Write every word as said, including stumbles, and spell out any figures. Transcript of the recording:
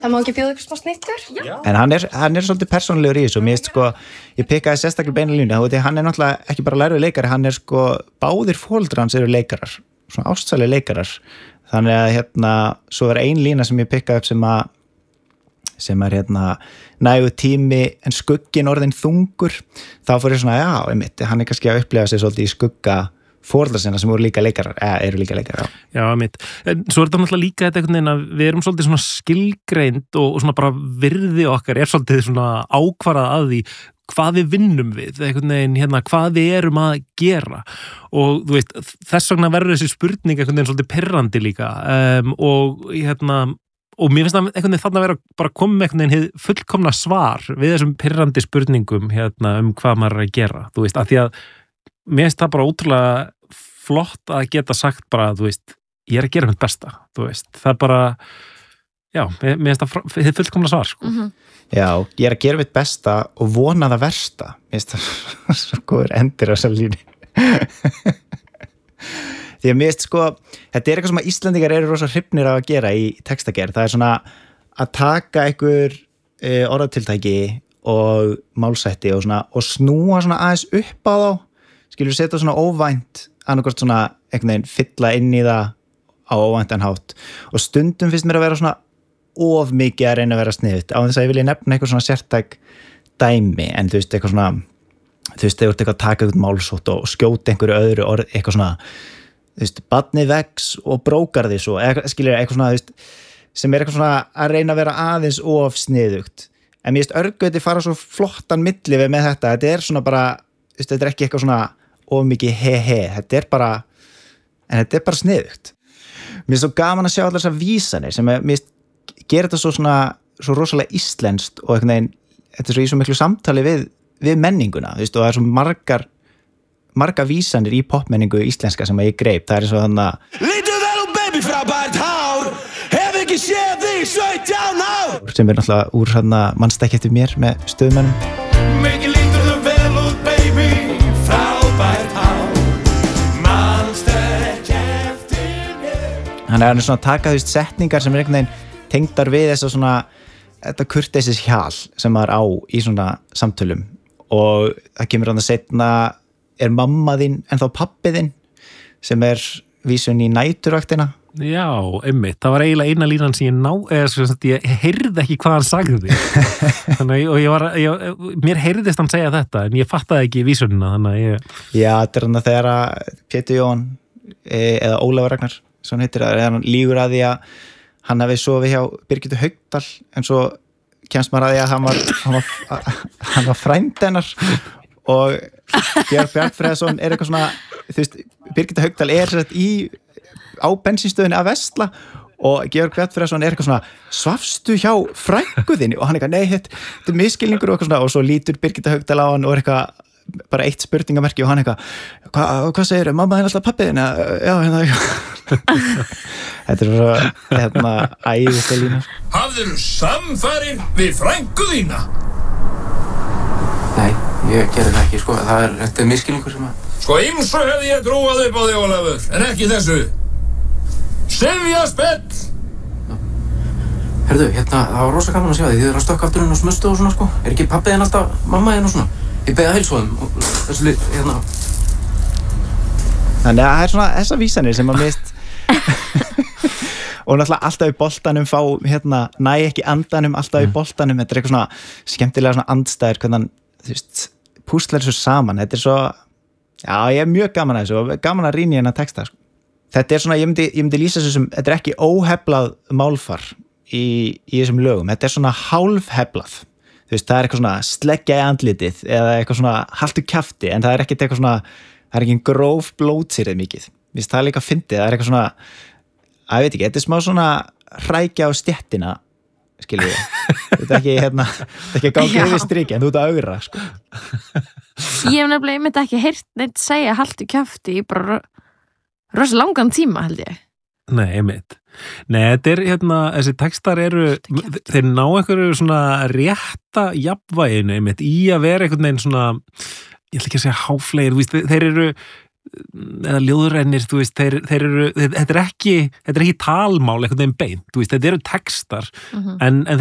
Það má ekki bjóða ykkur smá snittur? Já. En hann er, hann er svolítið persónulegur í þessu, mér veist sko, ég pikkaði sérstaklega beina línu, þá veit ég, hann er náttúrulega ekki bara lærður leikari, hann er sko, báðir foreldrar hans eru leikarar, svona ástsælir leikarar, þannig að hérna, svo er ein lína sem ég pikkaði upp sem að, sem er hérna, nægu tími en skuggin orðin þungur, þá fór ég svona, já, einmitt, hann er kannski að upplega sig svolítið í skugga foreldrar sinna sem voru líka leikarar, eða eru líka leikarar. Já, já mitt. En svo er þetta náttúrulega líka þetta einhvern veginn að við erum svolítið svona skilgreind og, og svona bara virði okkar er svolítið svona ákvarað að því hvað við vinnum við, einhvern veginn hérna, hvað við erum að gera og þú veist, þess vegna verður þessi spurning einhvern veginn svolítið pirrandi líka um, og hérna og mér finnst það einhvern veginn þarna að vera bara komið með einhvern veginn fullkomna svar við þessum pirrandi spurningum hérna um hvað maður er að gera, þú veist, af því að mér finnst það bara ótrúlega flott að geta sagt bara, þú veist, ég er að gera mitt besta, þú veist, það er bara, já, mér finnst það þið fullkomna svar, sko. Mm-hmm. Já, ég er að gera mitt besta og vona það versta, mér finnst það svo góður endir á þessar línu. Því að mér finnst, sko, þetta er eitthvað sem að Íslendingar eru rosa hrifnir af að gera í textagerð, það er svona að taka einhver e, orðatiltæki og málsætti og svona, og snúa svona aðeins upp á þá, skilur setja svona óvænt annarkort svona einhvern veginn fylla inn í það á óvæntan hátt og stundum finnst mér að vera svona of mikið að reyna að vera sniðut á þess að ég vilja nefna eitthvað svona sértæk dæmi en þú veist eitthvað svona þú veist þegar þú ert eitthvað að taka eitthvað málsótt og skjóta einhverju öðru orð eitthvað svona þú veist barnið vex og brókar því svo eða skilur eitthvað svona þú veist sem er eitthvað svona að reyna að vera aðeins of sniðugt en mér finnst örgöti fara svo flottan milli við með þetta þetta er svona bara þú veist þetta er ekki eitthvað svona of mikið he-he, þetta er bara en þetta er bara sniðugt mér er svo gaman að sjá allar þessar vísanir sem er, mér gerir þetta svo svona svo rosalega íslenskt og einhvern veginn þetta er svo í svo miklu samtali við, við menninguna, þú veist, og það er svo margar margar vísanir í popmenningu íslenska sem ég greip, það er eins og þannig að Lítu vel og baby frábært hár hef ekki séð þig sautján ár sem er náttúrulega úr hérna mannst ekki eftir mér með stöðmönnum Mikið lítur þú vel út baby hann er svona að taka þú veist setningar sem er einhvern veginn tengdar við þess að svona þetta kurteisis hjal sem maður á í svona samtölum og það kemur hann að setna er mamma þín en þá pabbi þinn sem er vísun í næturvaktina Já, einmitt, það var eiginlega eina línan sem ég ná, eða svo að ég heyrði ekki hvað hann sagði þannig og ég var, ég, mér heyrðist hann segja þetta en ég fattaði ekki vísunina þannig að ég Já, þetta er hann að þegar að Pétur Jón eða Ólafur Ragnar svona heitir það, hann lígur að því að hann hafi sofið hjá Birgittu Haugdal en svo kemst maður að því að hann var hann var, hann var frænd hennar og Georg Bjarnfreðsson er eitthvað svona þú veist, Birgittu Haugdal er sett í á bensínstöðinni að vesla og Georg Bjarnfreðsson er eitthvað svona svafstu hjá frænguðinni og hann eitthvað, nei, þetta, þetta er misskilningur og eitthvað svona og svo lítur Birgitta Haugdal á hann og er eitthvað bara eitt spurningamerki og hann eitthvað hva, hvað segir þau, mamma er alltaf pappiðin já, hérna þetta er svo hérna æðislega lína Hafðirðu samfarir við frængu þína? Nei, ég gerði það ekki, sko það er, þetta er misskilningur sem að Sko ýmsu hefði ég trúað upp á þig, Ólafur en ekki þessu Sifja spell Herðu, hérna, það var rosa gaman að sjá því þið eru að stökka aftur inn og smustu og svona, sko er ekki pappiðin alltaf mamma þín og svona ég beði að heilsa á þeim og þessu lið, hérna Þannig að það er svona þessa vísanir sem að mist og náttúrulega alltaf í boltanum fá hérna, næ ekki andanum alltaf í boltanum, þetta er eitthvað svona skemmtilega svona andstæður, hvernig hann þú veist, púslar þessu saman, þetta er svo já, ég er mjög gaman að þessu og gaman að rýna í hennar texta sko. Þetta er svona, ég myndi, ég myndi lýsa þessu sem þetta er ekki óheflað málfar í, í þessum lögum, þetta er svona hálfheflað þú veist, það er eitthvað svona sleggja í andlitið eða eitthvað svona haltu kjafti en það er ekkert eitthvað svona, það er ekki en gróf blótsýrið mikið, víst, það er líka fyndið, það er eitthvað svona, að ég veit ekki, þetta er smá svona hrækja á stéttina, skilur ég, þetta er ekki, hérna, þetta er ekki að ganga yfir striki en þú ert að augra, sko. Ég hef nefnilega, ég myndi ekki heyrt neitt segja haltu kjafti í bara rosa langan tíma, held ég. Nei, einmitt. Nei, þetta er hérna, þessi textar eru, þeir ná einhverju svona rétta jafnvæginu einmitt í að vera einhvern veginn svona, ég ætla ekki að segja háflegir, víst, þeir eru, eða ljóðrænir, þú veist, þeir, þeir eru þetta er ekki, þetta er ekki talmál einhvern veginn beint, þú veist, þetta eru textar Mhm. en, en